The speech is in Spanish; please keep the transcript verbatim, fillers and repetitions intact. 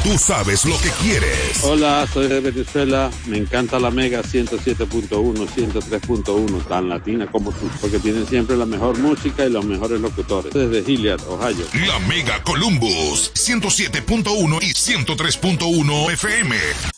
Tú sabes lo que quieres. Hola, soy de Venezuela. Me encanta la Mega ciento siete punto uno, ciento tres punto uno, tan latina como tú, porque tienen siempre la mejor música y los mejores locutores. Desde Hilliard, Ohio. La Mega Columbus, ciento siete punto uno y ciento tres punto uno F M.